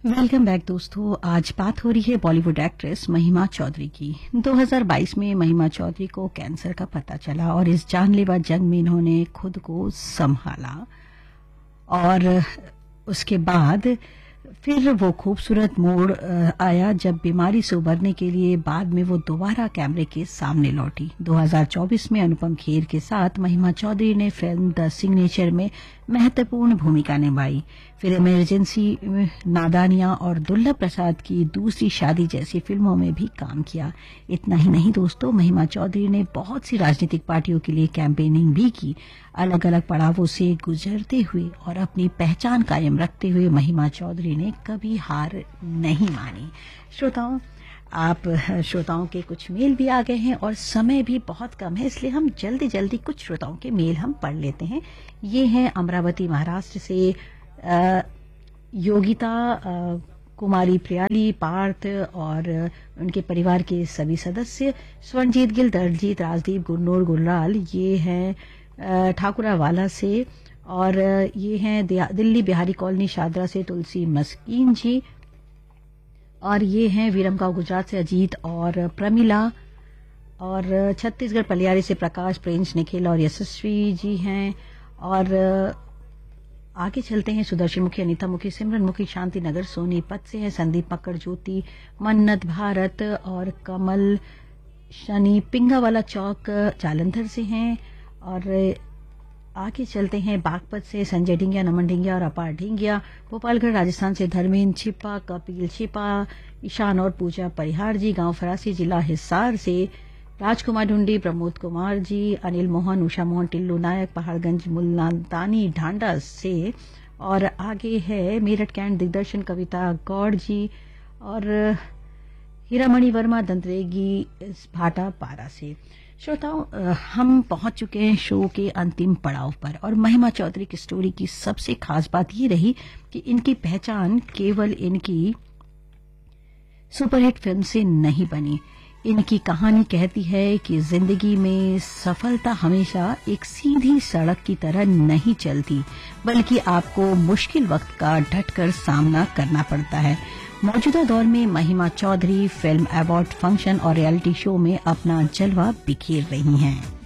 Welcome back दोस्तों। आज बात हो रही है बॉलीवुड एक्ट्रेस महिमा चौधरी की। 2022 में महिमा चौधरी को कैंसर का पता चला और इस जानलेवा जंग में इन्होंने खुद को संभाला और उसके बाद फिर वो खूबसूरत मोड़ आया जब बीमारी से उबरने के लिए बाद में वो दोबारा कैमरे के सामने लौटी। 2024 में अनुपम खेर के साथ महिमा चौधरी ने फिल्म द सिग्नेचर में महत्वपूर्ण भूमिका निभाई। फिर इमरजेंसी, नादानियां और दुर्लभ प्रसाद की दूसरी शादी जैसी फिल्मों में भी काम किया। इतना ही नहीं दोस्तों, महिमा चौधरी ने बहुत सी राजनीतिक पार्टियों के लिए कैंपेनिंग भी की। अलग अलग पड़ावों से गुजरते हुए और अपनी पहचान कायम रखते हुए महिमा चौधरी ने कभी हार नहीं मानी। श्रोताओं के कुछ मेल भी आ गए हैं और समय भी बहुत कम है, इसलिए हम जल्दी जल्दी कुछ श्रोताओं के मेल हम पढ़ लेते हैं। ये हैं अमरावती महाराष्ट्र से योगिता, कुमारी प्रियाली, पार्थ और उनके परिवार के सभी सदस्य, स्वर्णजीत गिल, दलजीत, राजदीप, गुरनूर, गुलराल। ये हैं ठाकुरावाला से और ये हैं दिल्ली बिहारी कॉलोनी शादरा से तुलसी मस्कीन जी, और ये हैं विरमगांव गुजरात से अजीत और प्रमिला, और छत्तीसगढ़ पलियारी से प्रकाश, प्रिंस, निखिल और यशस्वी जी हैं। और आगे चलते हैं, सुदर्शन मुखी, अनीता मुखी, सिमरन मुखी, शांति नगर सोनीपत से है, संदीप मक्कड़, ज्योति, मन्नत भारत और कमल शनि पिंगावाला चौक जालंधर से हैं। और आगे चलते हैं, बागपत से संजय ढिंगिया, नमन ढिंगिया और अपार ढिंगिया, गोपालगढ़ राजस्थान से धर्मेंद्र छिपा, कपिल छिपा, ईशान और पूजा परिहार जी, गांव फरासी, जिला हिसार से राजकुमार ढूंढी, प्रमोद कुमार जी, अनिल मोहन, उषा मोहन, टिल्लू नायक, पहाड़गंज मुल्लादानी ढांडा से। और आगे है मेरठ कैंट दिग्दर्शन कविता गौड़ जी और हीरामणि वर्मा दंतरेगी भाटा पारा से। श्रोताओं, हम पहुंच चुके हैं शो के अंतिम पड़ाव पर और महिमा चौधरी की स्टोरी की सबसे खास बात ये रही कि इनकी पहचान केवल इनकी सुपरहिट फिल्म से नहीं बनी। इनकी कहानी कहती है कि जिंदगी में सफलता हमेशा एक सीधी सड़क की तरह नहीं चलती, बल्कि आपको मुश्किल वक्त का डटकर सामना करना पड़ता है। मौजूदा दौर में महिमा चौधरी फिल्म, अवार्ड फंक्शन और रियलिटी शो में अपना जलवा बिखेर रही हैं।